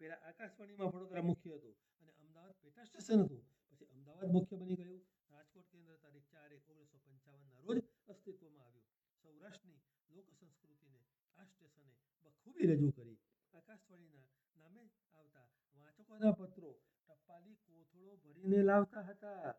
પહેલા આકાશવાણીમાં વડોદરા મુખ્ય હતું અને અમદાવાદ પેટા સ્ટેશન હતું. પછી અમદાવાદ મુખ્ય બની ગયું. રાજકોટ કેન્દ્ર તારીખ 4/1/1955 રોજ અસ્તિત્વમાં આવ્યું. સૌરાષ્ટ્રની લોક સંસ્કૃતિને આ સ્ટેશને બખૂબી રજૂ કરી. આકાશવાણીના નામે આવતા વાંચકોના પત્રો ટપાલી કોથળો ભરીને લાવતા હતા.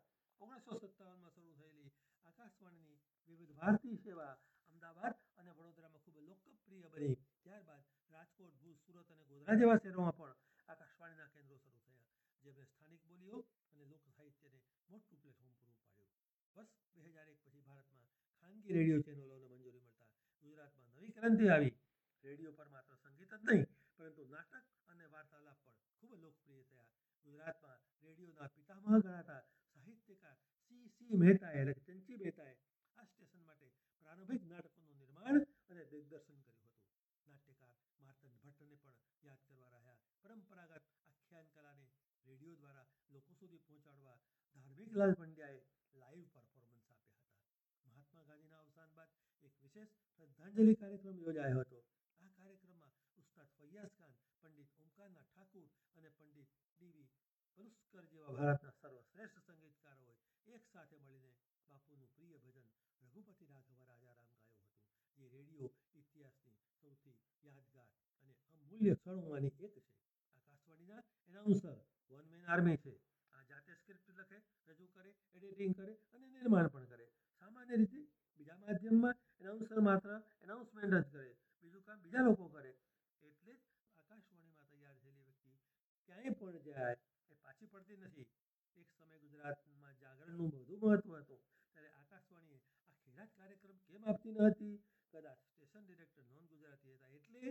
1957માં શરૂ થયેલી આકાશવાણીની વિવિધ ભારતી સેવા અમદાવાદ અને વડોદરામાં ખૂબ લોકપ્રિય બની. ત્યારબાદ રાજકોટ, ભુજ, સુરત અને ગોધરા જેવા શહેરોમાં પણ આકાશવાણીના કેન્દ્રો શરૂ થયા, જેમણે સ્થાનિક બોલીઓ અને લોક સાહિત્યને મોટું પ્લેટફોર્મ પૂરું પાડ્યું. વર્ષ 2001 પછી ભારતમાં ખાનગી રેડિયો ચેનલોને મંજૂરી મળતા ગુજરાતમાં નવી ક્રાંતિ આવી. રેડિયો પર માત્ર સંગીત જ નહીં, પરંતુ નાટક અને વાર્તાલાપ પણ ખૂબ લોકપ્રિય થયા. ગુજરાતમાં રેડિયોના પિતામહ ગણાતા સાહિત્યકાર સી મહેતાએ એટલે કે ચંચી મહેતાએ આ સ્ટેશન માટે પ્રારંભિક નાટકોનું નિર્માણ અને દિગ્દર્શન કર્યું હતું. નાટ્યકાર માર્તંડ ભટ્ટને પણ યાદ કરવા રહ્યા. પરંપરાગત આખ્યાન કલાને રેડિયો દ્વારા લોકો સુધી પહોંચાડવા ધાર્મિકલાલ પંડ્યાએ લાઈવ પરફોર્મન્સ આપ્યા હતા. મહાત્મા ગાંધીના અવસાન બાદ એક વિશેષ શ્રદ્ધાંજલિ કાર્યક્રમ યોજાયો હતો. આ કાર્યક્રમમાં ઉસ્તાદ ફૈયાઝ ખાન, પંડિત ઓમકારનાથ ઠાકુર અને પંડિત ડી.વી. પલુસ્કર જેવા ભારતના સર્વશ્રેષ્ઠ સંગીતકારોએ એક સાથે મળીને બાપુનું પ્રિય ભજન રઘુપતિ રાઘવ રાજારામ ગાયું હતું, જે રેડિયો ઇતિહાસની સૌથી યાદગાર અને અમૂલ્ય ક્ષણોમાંની એક છે. આકાશવાણીના એનાઉન્સર વન મેન આર્મી છે. આ જાતે સ્ક્રિપ્ટ લખે, રજૂ કરે, એડિટિંગ કરે અને નિર્માણ પણ કરે. સામાન્ય રીતે બીજા માધ્યમમાં એનાઉન્સર માત્ર એનાઉન્સમેન્ટ જ કરે, બીજું કામ બીજા લોકો કરે. એટલે જ આકાશવાણીમાં તૈયાર થયેલી વ્યક્તિ ક્યાંય પણ જાય એ પાછી પડતી નથી. એક સમય ગુજરાતમાં જાગરણનું વધુ મહત્વ હતું, ત્યારે આકાશવાણીએ આ ખેરાત કાર્યક્રમ કેમ આપતી ન હતી? કદાચ સ્ટેશન ડિરેક્ટર નોન ગુજરાતી હતા, એટલે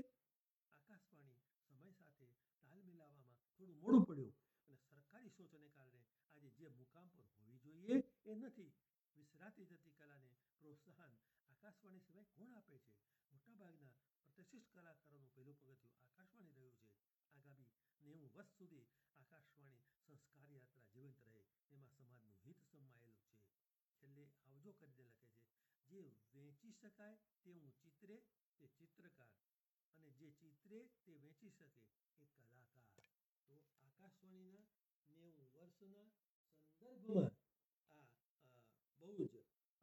આકાશવાણી સમય સાથે તાલ મિલાવવામાં થોડું મોડું પડ્યું અને સરકારી સોચને કારણે આજે જે મુકામ પર હોવી જોઈએ એ નથી. વિસરાતી જતી કલાને પ્રોત્સાહન આકાશવાણી સિવાય કોણ આપે છે? મોટાભાગના પ્રતિષ્ઠિત કલાકારોનું પહેલું પગથિયું આકાશવાણી રહ્યું છે. આગામી 90 વર્ષ સુધી આકાશવાણી સંસ્કાર યાત્રા જીવંત રહે, એમાં સમાજનું હિત સમાયેલું છે. છેલ્લે આવજો કરીને લખે છે, જે વેચી શકાય તેવું ચિત્રે તે ચિત્રકાર, અને જે ચિત્રે તે વેચી શકે એ કલાકાર. તો આકાશવાણીના 90 વર્ષના સંદર્ભમાં આ બહુ જ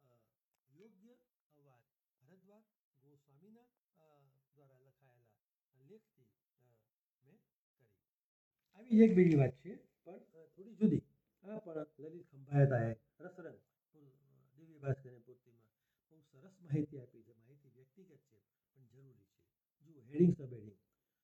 યોગ્ય વાત ભરદ્વાજ ગોસ્વામીના દ્વારા લખાયેલા લેખથી મેં કરી. આવી એક બીજી વાત છે, પણ થોડી જુદી. આ પણ લલિત ખંભાયતાએ રસરંગ દિવ્ય ભાસ્કરની પૂર્તિમાં બહુ સરસ માહિતી આપી છે. માહિતી વ્યક્તિગત છે પણ જરૂરી છે. જુઓ, હેડિંગ સબ હેડિંગ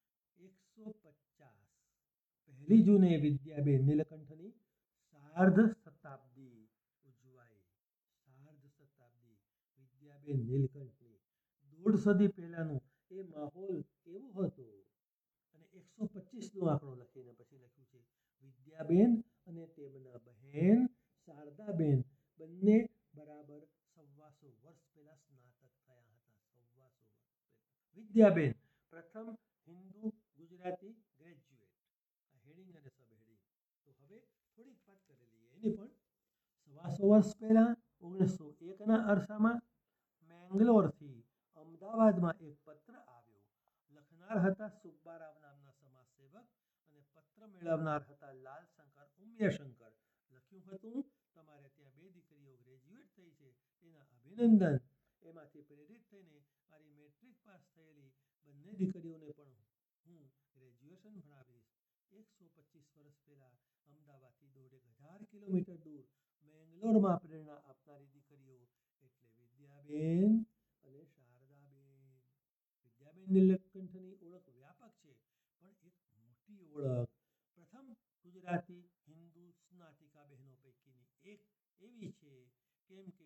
150 પહેલી જૂને વિદ્યાબેન નીલકંઠની સાર્ધ શતાબ્દી ઉજવાઈ. સાર્ધ શતાબ્દી વિદ્યાબેન નીલકંઠની. 1.5 સદી પહેલાનું એ માહોલ કેવો હતો? અને 125નો આંકડો લખીને પછી લખ્યું છે, વિદ્યાબેન અને તેમના બહેન શારદાબેન બંને બરાબર 125 વર્ષ પહેલા સ્નાતક થયા હતા. 125 વર્ષ પહેલા. વિદ્યાબેન પ્રથમ હિન્દુ ગુજરાતી ગ્રેજ્યુએટ. આ હેડિંગ અને સબ હેડિંગ. તો હવે થોડીક વાત કરી લઈએ એની પણ. 125 વર્ષ પહેલા 1901ના અરસામાં મેંગ્લોરથી અમદાવાદમાં એક પત્ર આવ્યો. લખનાર હતા સુબ્બારાવ નામના સમાજસેવક અને પત્ર મેળવનાર હતા લાલશંકર ઉમિયાશંકર. લખ્યું હતું, તમારે ત્યાં 2 દીકરીઓ ગ્રેજ્યુએટ થઈ છે, તેના અભિનંદન. એમાંથી પ્રેરિત થઈને મારી મેટ્રિક પાસ થયેલી બંને દીકરીઓને પણ હું ગ્રેજ્યુએશન ભણાવીશ. 125 વર્ષ પહેલા અમદાવાદથી 1.5 કિલોમીટર દૂર મેંગ્લોરમાં પ્રેરણા આપનારી દીકરીઓ એટલે વિદ્યાબેન અને શારદાબેન. વિદ્યાબેન નીલકંઠની ઓળખ વ્યાપક છે, પણ એક મોટી ઓળખ પ્રથમ ગુજરાતી હિન્દુ સ્નાતિકા બહેનો પૈકીની એક એવી છે, કેમ કે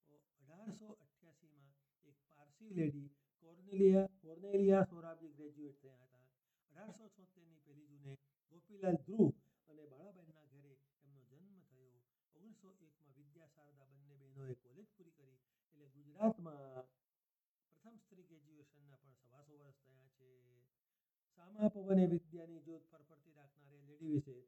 1888માં એક Parsi lady Cornelia Sorabji graduate થયા હતા. 1876ની 1 જૂને ગોપીલાલ ધ્રુવ અને બાળાબેનના ઘરે એમનો જન્મ થયો. 1901માં વિદ્યા શારદા બંને બહેનોએ કોલેજ પૂરી કરી. એટલે ગુજરાતમાં પ્રથમ સ્ત્રી ગ્રેજ્યુએશનના પણ 125 વર્ષ થયા છે. સામા પવને વિદ્યાની જ્યોત ફરફરતી રાખનાર એ લેડી વિશે